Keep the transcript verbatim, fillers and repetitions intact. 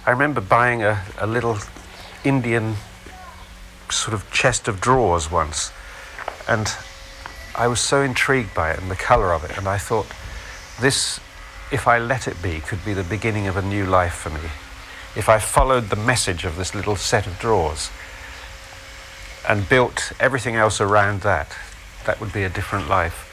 I remember buying a, a little Indian sort of chest of drawers once, and I was so intrigued by it and the colour of it, and I thought, this, if I let it be, could be the beginning of a new life for me. If I followed the message of this little set of drawers and built everything else around that, that would be a different life.